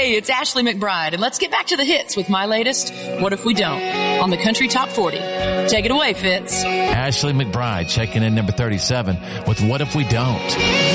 Hey, it's Ashley McBride, and let's get back to the hits with my latest, What If We Don't, on the Country Top 40. Take it away, Fitz. Ashley McBride checking in number 37 with What If We Don't.